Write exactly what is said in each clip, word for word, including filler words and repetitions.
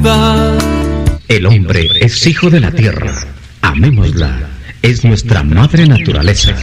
verdad. El hombre es hijo de la tierra. Amémosla. Es nuestra madre naturaleza.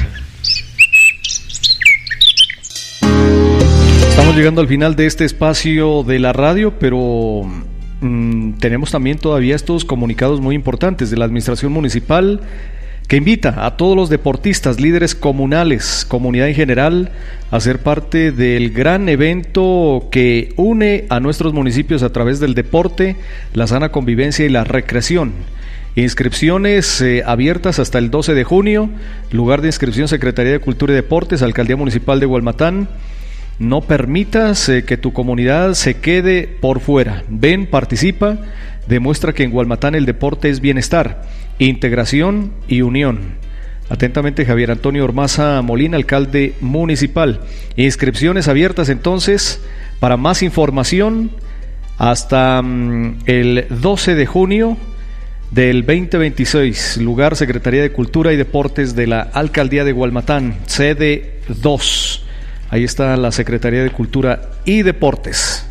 Estamos llegando al final de este espacio de la radio, pero mmm, tenemos también todavía estos comunicados muy importantes de la Administración Municipal, que invita a todos los deportistas, líderes comunales, comunidad en general, a ser parte del gran evento que une a nuestros municipios a través del deporte, la sana convivencia y la recreación. Inscripciones eh, abiertas hasta el doce de junio, lugar de inscripción Secretaría de Cultura y Deportes, Alcaldía Municipal de Gualmatán. No permitas eh, que tu comunidad se quede por fuera. Ven, participa, demuestra que en Gualmatán el deporte es bienestar, integración y unión. Atentamente, Javier Antonio Ormaza Molina, alcalde municipal. Inscripciones abiertas entonces. Para más información, hasta mm, el doce de junio del veinte veintiséis, lugar Secretaría de Cultura y Deportes de la Alcaldía de Gualmatán, sede dos. Ahí está la Secretaría de Cultura y Deportes.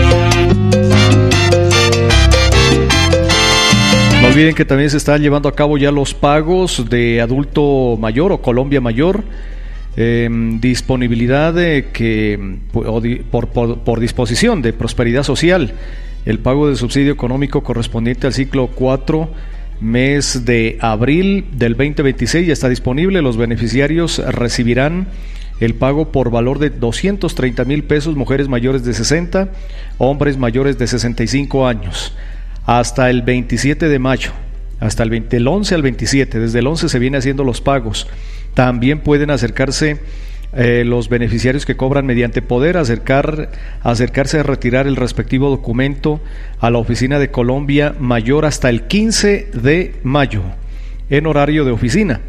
No olviden que también se están llevando a cabo ya los pagos de adulto mayor o Colombia Mayor. Eh, disponibilidad de que por, por, por disposición de Prosperidad Social, el pago del subsidio económico correspondiente al ciclo cuatro, mes de abril del veinte veintiséis ya está disponible. Los beneficiarios recibirán el pago por valor de doscientos treinta mil pesos, mujeres mayores de sesenta, hombres mayores de sesenta y cinco años, hasta el veintisiete de mayo, hasta el veinte, del once al veintisiete, desde el once se viene haciendo los pagos. También pueden acercarse eh, los beneficiarios que cobran mediante poder, acercar, acercarse a retirar el respectivo documento a la oficina de Colombia Mayor hasta el quince de mayo, en horario de oficina.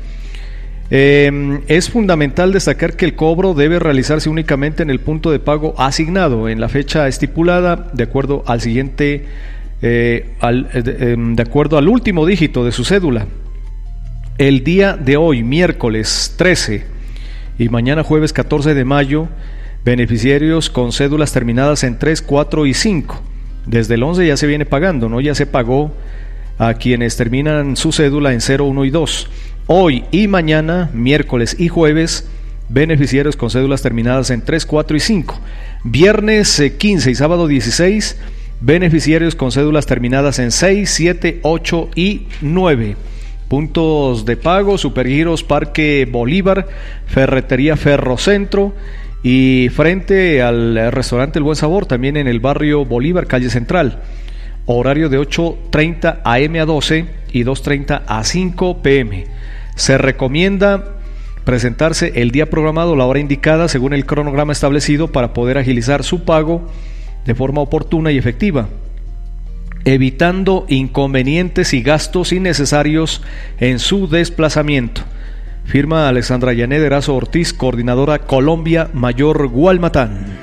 Eh, es fundamental destacar que el cobro debe realizarse únicamente en el punto de pago asignado en la fecha estipulada, de acuerdo al siguiente, eh, al, eh, de, eh, de acuerdo al último dígito de su cédula. El día de hoy, miércoles trece, y mañana jueves catorce de mayo, beneficiarios con cédulas terminadas en tres, cuatro y cinco. Desde el once ya se viene pagando, ¿no? Ya se pagó a quienes terminan su cédula en cero, uno y dos. Hoy y mañana, miércoles y jueves, beneficiarios con cédulas terminadas en tres, cuatro y cinco. Viernes quince y sábado dieciséis, beneficiarios con cédulas terminadas en seis, siete, ocho y nueve. Puntos de pago: Supergiros Parque Bolívar, Ferretería Ferrocentro y frente al restaurante El Buen Sabor, también en el barrio Bolívar, calle Central. Horario de ocho treinta a eme a doce y dos treinta a cinco pe eme. Se recomienda presentarse el día programado, la hora indicada, según el cronograma establecido, para poder agilizar su pago de forma oportuna y efectiva, evitando inconvenientes y gastos innecesarios en su desplazamiento. Firma Alexandra Yanet Erazo Ortiz, coordinadora Colombia Mayor Gualmatán.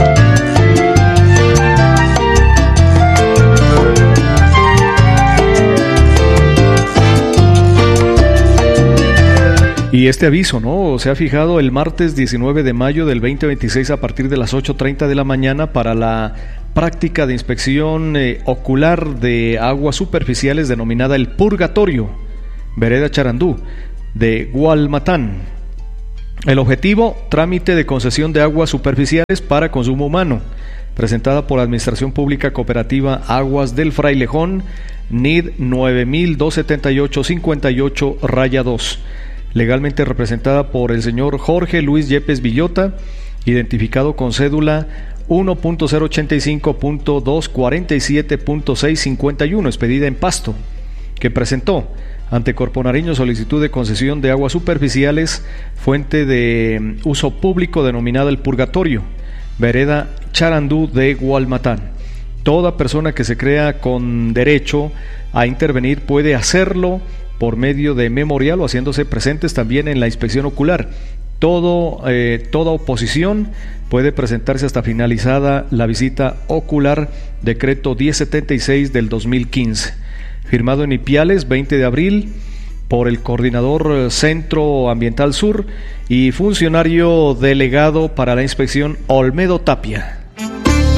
Y este aviso, ¿no? Se ha fijado el martes diecinueve de mayo del veinte veintiséis a partir de las ocho treinta de la mañana para la práctica de inspección eh, ocular de aguas superficiales denominada El Purgatorio, Vereda Charandú, de Gualmatán. El objetivo: trámite de concesión de aguas superficiales para consumo humano, presentada por Administración Pública Cooperativa Aguas del Frailejón, N I D nueve mil doscientos setenta y ocho cincuenta y ocho dos. Legalmente representada por el señor Jorge Luis Yepes Villota, identificado con cédula uno punto cero ochenta y cinco punto doscientos cuarenta y siete punto seiscientos cincuenta y uno, expedida en Pasto, que presentó ante Corpo Nariño solicitud de concesión de aguas superficiales, fuente de uso público denominada El Purgatorio, Vereda Charandú de Gualmatán. Toda persona que se crea con derecho a intervenir puede hacerlo por medio de memorial o haciéndose presentes también en la inspección ocular. Todo, eh, toda oposición puede presentarse hasta finalizada la visita ocular, decreto diez setenta y seis del dos mil quince, firmado en Ipiales, veinte de abril, por el coordinador Centro Ambiental Sur y funcionario delegado para la inspección Olmedo Tapia.